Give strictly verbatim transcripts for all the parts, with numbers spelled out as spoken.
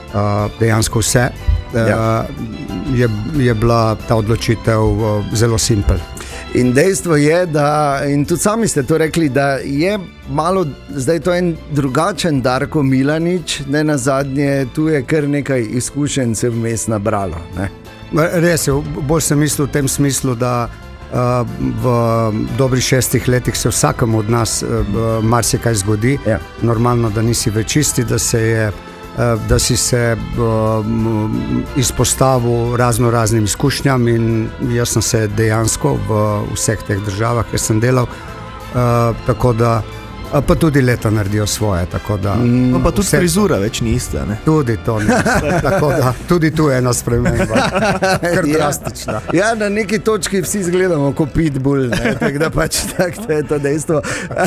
uh, dejansko vse, Ja. uh, je, je bila ta odločitev uh, zelo simpel. In dejstvo je, da, in tudi sami ste to rekli, da je malo, zdaj to en drugačen Darko Milanič, ne nazadnje, tu je kar nekaj izkušenj se vmes nabralo. Ne? Res je, bolj sem mislil v tem smislu, da uh, v dobrih šestih letih se vsakemu od nas uh, marsikaj zgodi. Ja. Normalno, da nisi več isti, da se je da si se um, izpostavil razno raznim izkušnjam in jaz sem se dejansko v vseh teh državah, kjer sem delal, uh, tako da pa tudi leta naredijo svoje, tako da mm, no, pa tudi vse, frizura več ni ista, ne? Tudi to ne, tako da tudi tu je ena sprememba, kar drastična. Ja, ja, na neki točki vsi izgledamo kot pitbull, ne, tako da pač tak, to je to dejstvo.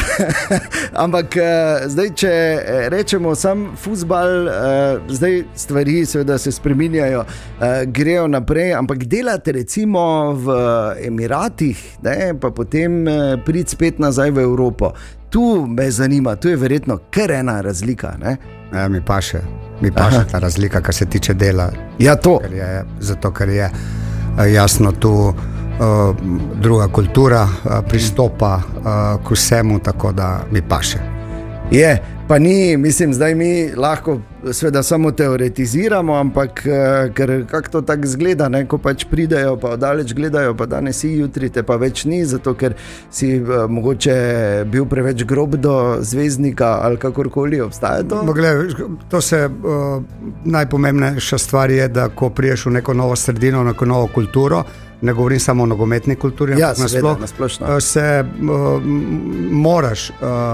Ampak zdaj, če rečemo sam fuzbal, zdaj stvari seveda se spreminjajo, grejo naprej, ampak delate recimo v Emiratih, ne, pa potem priti spet nazaj v Evropo. Tu me zanima, tu je verjetno kar ena razlika, ne? Ja, mi pa še, mi pa še ta razlika, kar se tiče dela. Ja, to. Ker je, zato, ker je jasno tu uh, druga kultura uh, pristopa uh, k vsemu, tako da mi pa še. Je, pa ni, mislim, zdaj mi lahko seveda samo teoretiziramo, ampak ker kako to tako zgleda, ne, ko pač pridejo, pa daleč gledajo, pa danes si, jutri te pa več ni, zato ker si uh, mogoče bil preveč grob do zvezdnika ali kakorkoli, obstaja to? Poglej, to se, uh, najpomembnejša stvar je, da ko priješ v neko novo sredino, neko novo kulturo, ne govorim samo o nogometni kulturi, ja, ampak nasploh, nasplošno se uh, moraš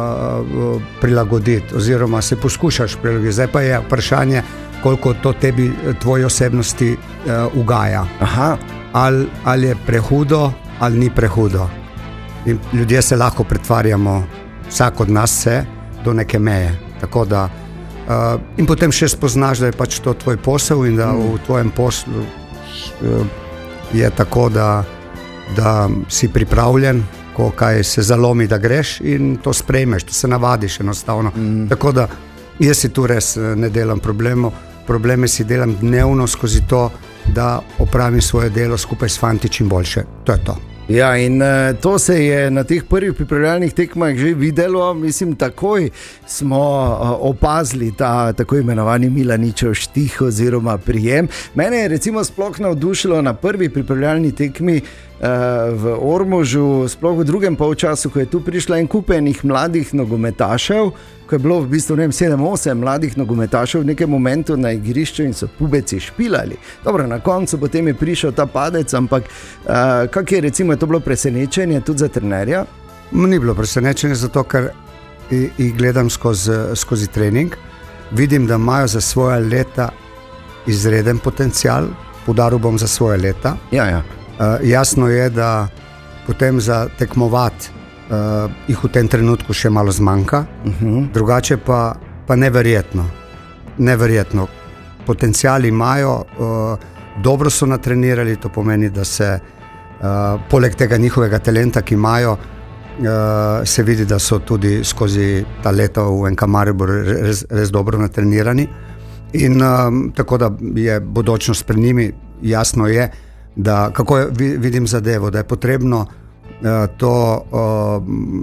uh, prilagoditi oziroma se poskušaš prilagoditi. Zdaj pa je vprašanje, koliko to tebi, tvoji osebnosti uh, ugaja. Aha. Ali, ali je prehudo, ali ni prehudo. In ljudje se lahko pretvarjamo, vsak od nas se, do neke meje. Tako da, uh, in potem še spoznaš, da je pač to tvoj posel in da mm. v tvojem poslu uh, je tako, da, da si pripravljen, ko kaj se zalomi, da greš in to sprejmeš, to se navadiš enostavno. Mm. Tako da jaz si tu res ne delam problemov, probleme si delam dnevno skozi to, da opravim svoje delo skupaj s fanti čim boljše. To je to. Ja, in uh, to se je na teh prvih pripravljalnih tekmah že videlo, mislim, takoj smo uh, opazili ta tako imenovani Milaničev štih oziroma prijem. Mene je recimo sploh navdušilo na prvi pripravljalni tekmi uh, v Ormožu, sploh v drugem polčasu, ko je tu prišla en kup enih mladih nogometašev, ko je bilo v bistvu sedem osem mladih nogometašev v nekem momentu na igrišču in so pubeci špilali. Dobro, na koncu potem je prišel ta padec, ampak uh, kak je recimo je to bilo presenečenje tudi za trenerja? Ni bilo presenečenje, zato ker jih gledam skozi, skozi trening, vidim, da imajo za svoje leta izreden potencial, poudaril bom za svoje leta. Ja, ja. Uh, jasno je, da potem za tekmovati Uh, jih v tem trenutku še malo zmanjka, uh-huh. drugače pa, pa neverjetno. Neverjetno. Potenciali imajo, uh, dobro so natrenirali, to pomeni, da se uh, poleg tega njihovega talenta, ki imajo, uh, se vidi, da so tudi skozi ta leta v N K Maribor res, res dobro natrenirani. In um, tako da je bodočnost pred njimi, jasno je, da kako je, vidim zadevo, da je potrebno to uh,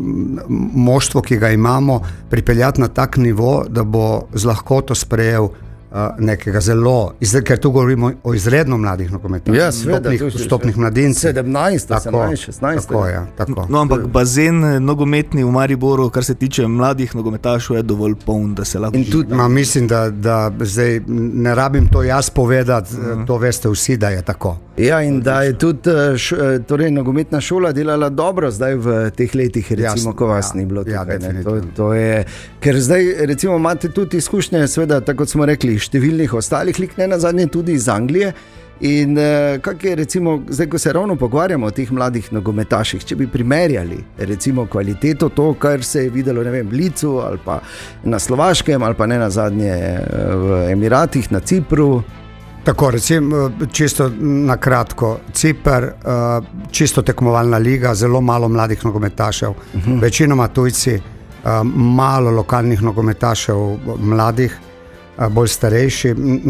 moštvo, ki ga imamo, pripeljati na tak nivo, da bo z lahkoto sprejel uh, nekega zelo, izred, ker tu govorimo o izredno mladih nogometaših, ja, stopnih, stopnih mladincev. sedemnajst, osemnajst, šestnajst. Tako je, tako. No, ampak bazen nogometni v Mariboru, kar se tiče mladih nogometašov, je dovolj poln, da se lahko... In tudi, ma, mislim, da, da zdaj ne rabim to jaz povedati, uh-huh. to veste vsi, da je tako. Ja, in da je tudi š, torej, nogometna šola delala dobro zdaj v teh letih, recimo, Jasno, ko vas ja, ni bilo tukaj. Ja, to, to je, ker zdaj recimo imate tudi izkušnje, seveda, tako kot smo rekli, številnih ostalih lik, ne nazadnje tudi iz Anglije. In uh, kak je recimo, zdaj ko se ravno pogovarjamo o teh mladih nogometaših, če bi primerjali recimo kvaliteto to, kar se je videlo, ne vem, v Licu ali pa na Slovaškem ali pa ne nazadnje v Emiratih, na Cipru. Tako, recimo, čisto na kratko, Ciper, čisto tekmovalna liga, zelo malo mladih nogometašev, uh-huh. večinoma tujci, malo lokalnih nogometašev, mladih, bolj starejši.